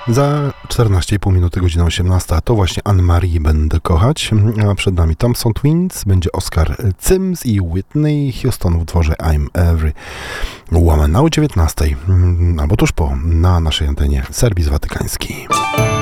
Za 14,5 minuty, godzina 18, to właśnie Anne-Marie będę kochać, a przed nami Thompson Twins, będzie Oscar Sims i Whitney Houston w utworze I'm Every Woman o 19, albo tuż po, na naszej antenie Serwis Watykański.